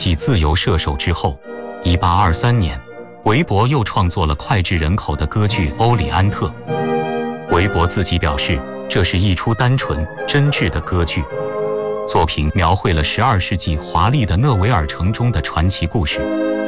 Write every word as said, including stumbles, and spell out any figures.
继自由射手之后，一八二三年，韦伯又创作了脍炙人口的歌剧《欧里安特》。韦伯自己表示，这是一出单纯真挚的歌剧。作品描绘了十二世纪华丽的讷维尔城中的传奇故事。